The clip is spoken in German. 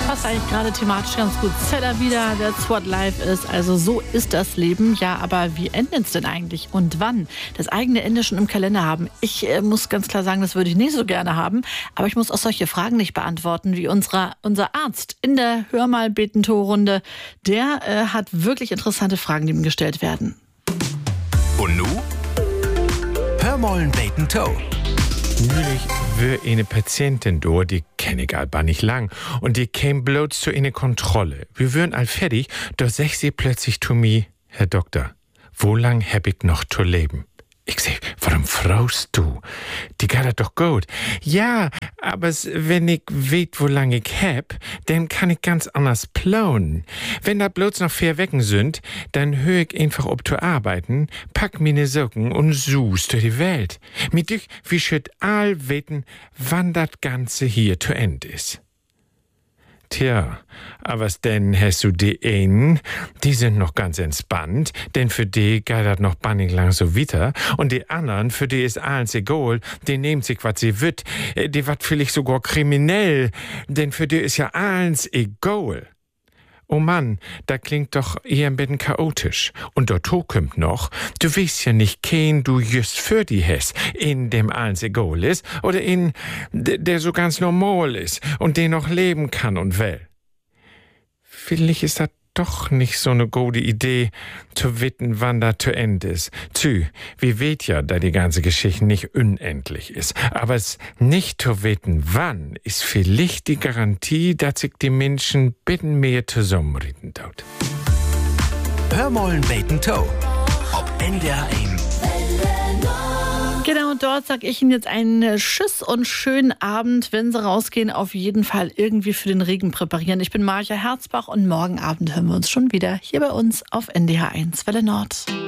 passt eigentlich gerade thematisch ganz gut. Zeller wieder, that's what life is. Also so ist das Leben. Ja, aber wie endet es denn eigentlich und wann? Das eigene Ende schon im Kalender haben. Ich muss ganz klar sagen, das würde ich nicht so gerne haben. Aber ich muss auch solche Fragen nicht beantworten, wie unser Arzt in der Hör mal Beten-To-Runde. Der hat wirklich interessante Fragen, die ihm gestellt werden. Und nu? Hör mal Beten-To. Neulich war eine Patientin da, die kenne ich aber nicht lang. Und die kam bloß zu einer Kontrolle. Wir wären all fertig, da sagt sie plötzlich zu mir, Herr Doktor, wo lang hab ich noch zu leben? Ich sag, warum fragst du? Die geht das doch gut. Ja, aber wenn ich weiß, wo lang ich hab, dann kann ich ganz anders planen. Wenn da bloß noch 4 Wochen sind, dann höre ich einfach ob zu arbeiten, pack meine Socken und sus durch die Welt. Mit dich, wie schütt all weten, wann das Ganze hier zu Ende ist. Tja, aber was denn hast du die einen, die sind noch ganz entspannt, denn für die geht das noch bannig lang so weiter, und die anderen, für die ist alles egal, die nehmen sich, was sie will, die wat vielleicht sogar kriminell, denn für die ist ja alles egal. Oh Mann, da klingt doch eher ein bisschen chaotisch. Und dazu kommt noch, du weißt ja nicht, kein du just für die hast, in dem alles egal ist, oder in der so ganz normal ist und den noch leben kann und will. Vielleicht ist das doch nicht so eine gute Idee, zu wissen, wann das zu Ende ist. Wir weet ja, da die ganze Geschichte nicht unendlich ist. Aber es nicht zu wissen, wann, ist vielleicht die Garantie, dass sich die Menschen bitten mehr zusammenreden tut. Hör mal Beten-To. Ob NDR 1. Genau, und dort sage ich Ihnen jetzt einen Tschüss und schönen Abend. Wenn Sie rausgehen, auf jeden Fall irgendwie für den Regen präparieren. Ich bin Marja Herzbach und morgen Abend hören wir uns schon wieder hier bei uns auf NDR 1 Welle Nord.